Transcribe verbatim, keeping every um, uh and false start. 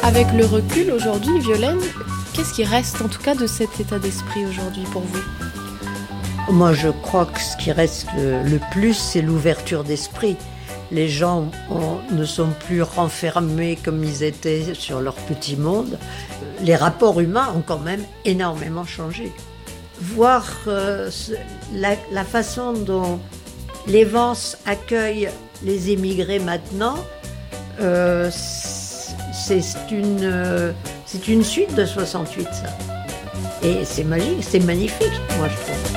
Avec le recul aujourd'hui, Violaine, qu'est-ce qui reste en tout cas de cet état d'esprit aujourd'hui pour vous ? Moi, je crois que ce qui reste le, le plus, c'est l'ouverture d'esprit. Les gens ont, ne sont plus renfermés comme ils étaient sur leur petit monde. Les rapports humains ont quand même énormément changé. Voir euh, la, la façon dont les Vence accueillent les émigrés maintenant, euh, c'est une, euh, c'est une suite de soixante-huit, ça. Et c'est magique, c'est magnifique, moi je trouve.